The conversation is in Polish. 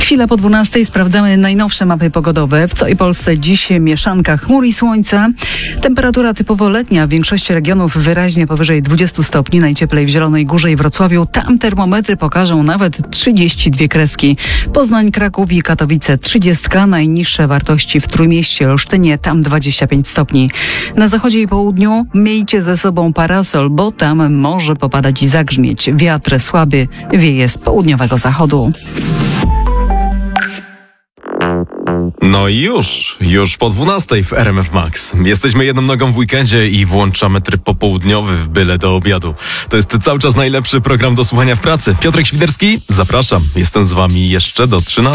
Chwila po 12 sprawdzamy najnowsze mapy pogodowe. W całej Polsce dziś mieszanka chmur i słońca. Temperatura typowo letnia w większości regionów wyraźnie powyżej 20 stopni. Najcieplej w Zielonej Górze i Wrocławiu. Tam termometry pokażą nawet 32 kreski. Poznań, Kraków i Katowice 30. Najniższe wartości w Trójmieście, Olsztynie, tam 25 stopni. Na zachodzie i południu miejcie ze sobą parasol, bo tam może popadać i zagrzmieć. Wiatr słaby wieje z południowego zachodu. No i już po 12 w RMF Max. Jesteśmy jedną nogą w weekendzie i włączamy tryb popołudniowy w byle do obiadu. To jest cały czas najlepszy program do słuchania w pracy. Piotrek Świderski, zapraszam. Jestem z wami jeszcze do 13.